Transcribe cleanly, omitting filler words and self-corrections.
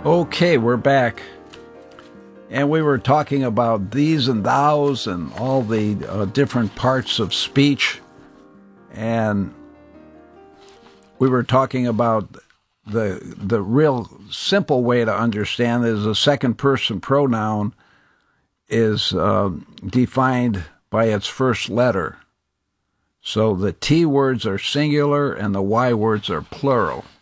Okay, we're back. And we were talking about these and thous and all the different parts of speech. And we were talking about the real simple way to understand is a second person pronoun is defined by its first letter. So the T words are singular and the Y words are plural.